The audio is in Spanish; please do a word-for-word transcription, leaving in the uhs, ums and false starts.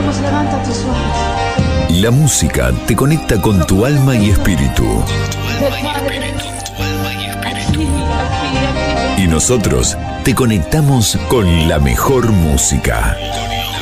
Vamos, levanta tus sueños. La música te conecta con tu alma y espíritu. Y nosotros te conectamos con la mejor música.